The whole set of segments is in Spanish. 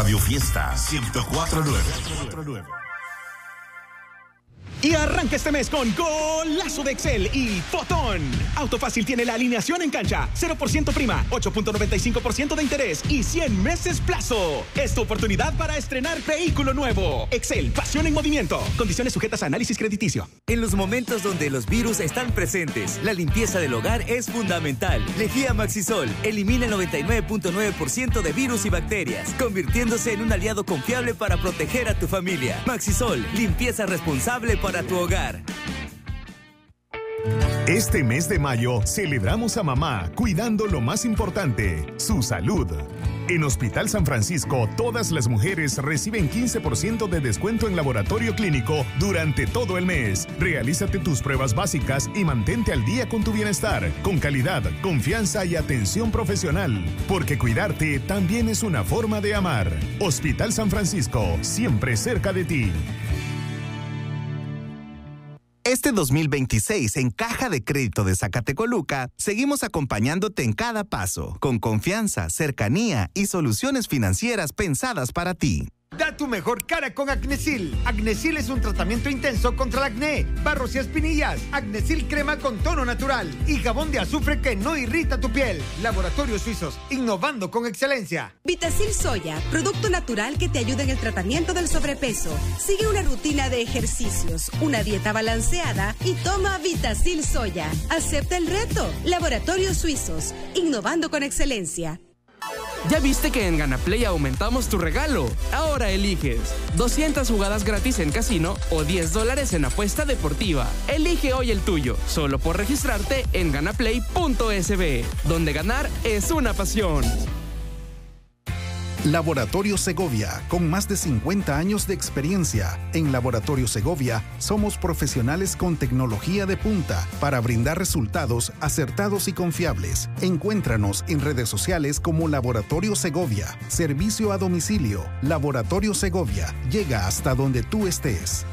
Radio Fiesta 104.9. Y arranca este mes con golazo de Excel y Fotón. Autofácil tiene la alineación en cancha, 0% prima, 8.95% de interés y 100 meses plazo. Es tu oportunidad para estrenar vehículo nuevo. Excel, pasión en movimiento. Condiciones sujetas a análisis crediticio. En los momentos donde los virus están presentes, la limpieza del hogar es fundamental. Lejía Maxisol elimina el 99.9% de virus y bacterias, convirtiéndose en un aliado confiable para proteger a tu familia. Maxisol, limpieza responsable para tu hogar. Este mes de mayo celebramos a mamá cuidando lo más importante, su salud. En Hospital San Francisco, todas las mujeres reciben 15% de descuento en laboratorio clínico durante todo el mes. Realízate tus pruebas básicas y mantente al día con tu bienestar, con calidad, confianza y atención profesional. Porque cuidarte también es una forma de amar. Hospital San Francisco, siempre cerca de ti. Este 2026 en Caja de Crédito de Zacatecoluca, seguimos acompañándote en cada paso, con confianza, cercanía y soluciones financieras pensadas para ti. Da tu mejor cara con Acnesil. Acnesil es un tratamiento intenso contra el acné, barros y espinillas. Acnesil crema con tono natural y jabón de azufre que no irrita tu piel. Laboratorios Suizos, innovando con excelencia. Vitacil Soya, producto natural que te ayuda en el tratamiento del sobrepeso. Sigue una rutina de ejercicios, una dieta balanceada y toma Vitacil Soya. Acepta el reto. Laboratorios Suizos, innovando con excelencia. ¿Ya viste que en GanaPlay aumentamos tu regalo? Ahora eliges 200 jugadas gratis en casino o $10 en apuesta deportiva. Elige hoy el tuyo, solo por registrarte en ganaplay.sb, donde ganar es una pasión. Laboratorio Segovia, con más de 50 años de experiencia. En Laboratorio Segovia somos profesionales con tecnología de punta para brindar resultados acertados y confiables. Encuéntranos en redes sociales como Laboratorio Segovia. Servicio a domicilio. Laboratorio Segovia. Llega hasta donde tú estés.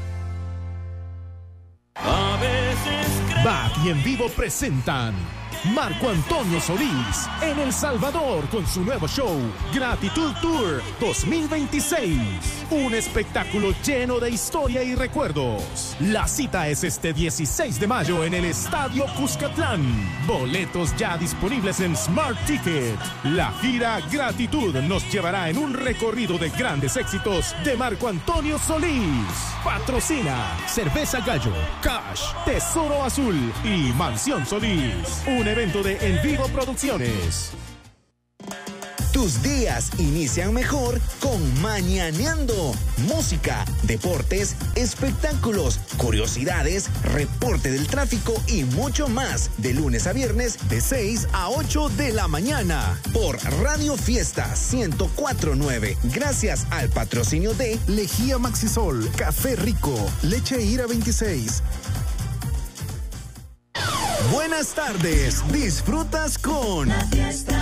BAT y En Vivo presentan Marco Antonio Solís en El Salvador con su nuevo show Gratitud Tour 2026. Un espectáculo lleno de historia y recuerdos. La cita es este 16 de mayo en el Estadio Cuscatlán. Boletos ya disponibles en Smart Ticket. La gira Gratitud nos llevará en un recorrido de grandes éxitos de Marco Antonio Solís. Patrocina Cerveza Gallo, Cash, Tesoro Azul y Mansión Solís. Un evento de En Vivo Producciones. Tus días inician mejor con Mañaneando. Música, deportes, espectáculos, curiosidades, reporte del tráfico y mucho más. De lunes a viernes de 6 a 8 de la mañana. Por Radio Fiesta 104.9. Gracias al patrocinio de Lejía Maxisol, Café Rico, Leche Ira 26. Buenas tardes, disfrutas con La Fiesta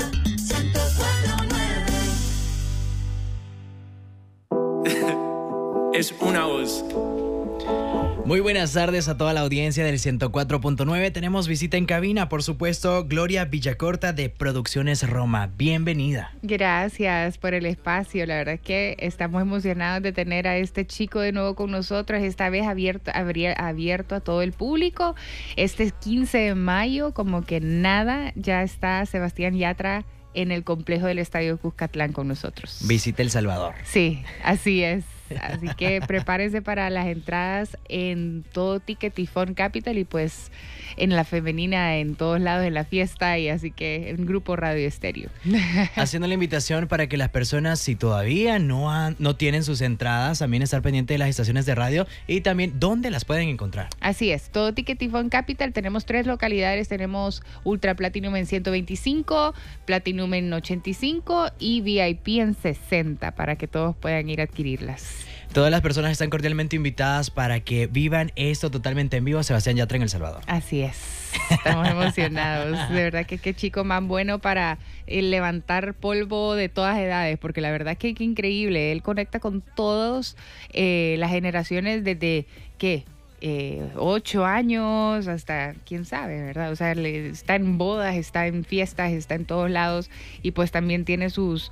104.9. Es una voz. Muy buenas tardes a toda la audiencia del 104.9. Tenemos visita en cabina, por supuesto, Gloria Villacorta de Producciones Roma. Bienvenida. Gracias por el espacio. La verdad es que estamos emocionados de tener a este chico de nuevo con nosotros, esta vez abierto a todo el público. Este 15 de mayo, como que nada, ya está Sebastián Yatra en el complejo del Estadio Cuscatlán con nosotros. Visita El Salvador. Sí, así es. Así que prepárense para las entradas en todo Ticket y Fun Capital y pues en la femenina en todos lados en la fiesta, y así que en Grupo Radio Estéreo. Haciendo la invitación para que las personas, si todavía no tienen sus entradas, también estar pendiente de las estaciones de radio y también dónde las pueden encontrar. Así es, todo Ticket y Fun Capital. Tenemos 3 localidades, tenemos Ultra Platinum en 125, Platinum en 85 y VIP en 60 para que todos puedan ir a adquirirlas. Todas las personas están cordialmente invitadas para que vivan esto totalmente en vivo. Sebastián Yatra en El Salvador. Así es. Estamos emocionados. De verdad que qué chico más bueno para levantar polvo de todas edades, porque la verdad que increíble. Él conecta con todas las generaciones desde, ¿qué? 8 años, hasta quién sabe, ¿verdad? O sea, está en bodas, está en fiestas, está en todos lados, y pues también tiene sus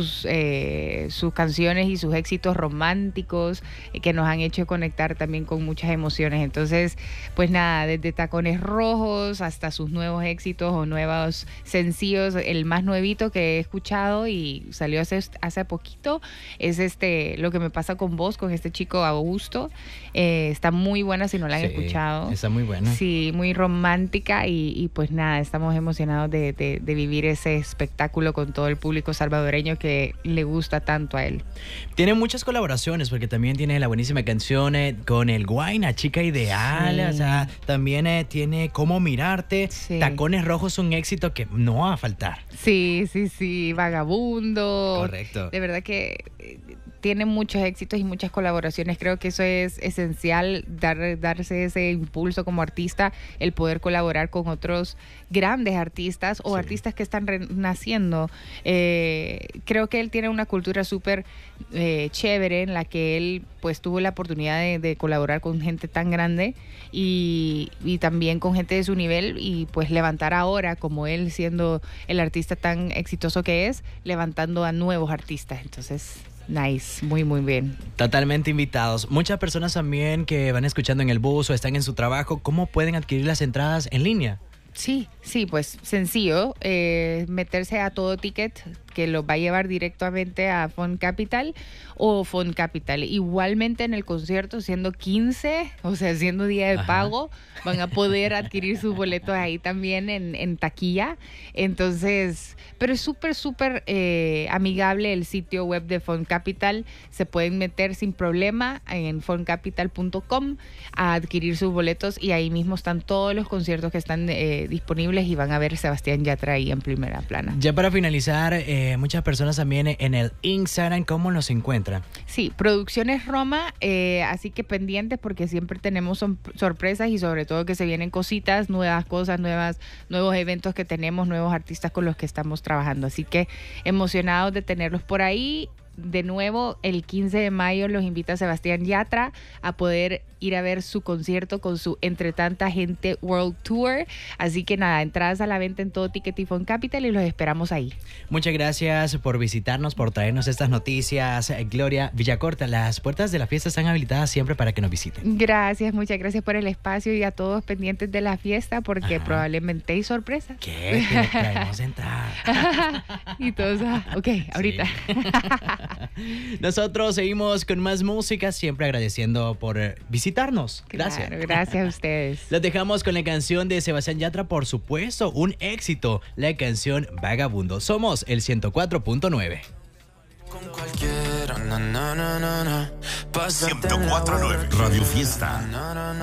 canciones y sus éxitos románticos que nos han hecho conectar también con muchas emociones. Entonces, pues nada, desde Tacones Rojos hasta sus nuevos éxitos o nuevos sencillos, el más nuevito que he escuchado y salió hace poquito es Lo que me pasa con vos, con este chico Augusto. Está muy buena si no la han escuchado. Está muy buena. Sí, muy romántica y pues nada, estamos emocionados de vivir ese espectáculo con todo el público salvadoreño que le gusta tanto a él. Tiene muchas colaboraciones porque también tiene la buenísima canción con el Guayna, Chica Ideal, o sea, también tiene Cómo Mirarte, Tacones Rojos, un éxito que no va a faltar. Sí, Vagabundo. Correcto. De verdad que tiene muchos éxitos y muchas colaboraciones. Creo que eso es esencial, darse ese impulso como artista, el poder colaborar con otros grandes artistas o artistas que están naciendo. Creo que él tiene una cultura súper chévere en la que él pues tuvo la oportunidad de colaborar con gente tan grande y también con gente de su nivel, y pues levantar ahora, como él siendo el artista tan exitoso que es, levantando a nuevos artistas. Entonces, nice, muy bien. Totalmente invitados. Muchas personas también que van escuchando en el bus o están en su trabajo, ¿cómo pueden adquirir las entradas en línea? Sí, pues sencillo, meterse a Todo Ticket, que los va a llevar directamente a Fond Capital o Fond Capital. Igualmente en el concierto, siendo 15, o sea, siendo día de pago, van a poder adquirir sus boletos ahí también en taquilla. Entonces, pero es súper amigable el sitio web de Fond Capital. Se pueden meter sin problema en fondcapital.com a adquirir sus boletos, y ahí mismo están todos los conciertos que están disponibles, y van a ver Sebastián Yatra ahí en primera plana. Ya para finalizar, muchas personas también en el Instagram, ¿cómo nos encuentran? Sí, Producciones Roma, así que pendientes porque siempre tenemos sorpresas, y sobre todo que se vienen cositas, nuevas cosas, nuevos eventos que tenemos, nuevos artistas con los que estamos trabajando. Así que emocionados de tenerlos por ahí. De nuevo, el 15 de mayo los invita Sebastián Yatra a poder ir a ver su concierto con su Entre Tanta Gente World Tour. Así que nada, entradas a la venta en Todo Ticket y Fond Capital, y los esperamos ahí. Muchas gracias por visitarnos, por traernos estas noticias. Gloria Villacorta, las puertas de la fiesta están habilitadas siempre para que nos visiten. Gracias, muchas gracias por el espacio, y a todos pendientes de la fiesta porque probablemente hay sorpresa. ¿Qué? Que le traemos entrada. Y todos, ok, ahorita. Nosotros seguimos con más música, siempre agradeciendo por visitarnos. Gracias. Claro, gracias a ustedes. Los dejamos con la canción de Sebastián Yatra, por supuesto, un éxito, la canción Vagabundo. Somos el 104.9. Con cualquiera, 104.9 Radio Fiesta.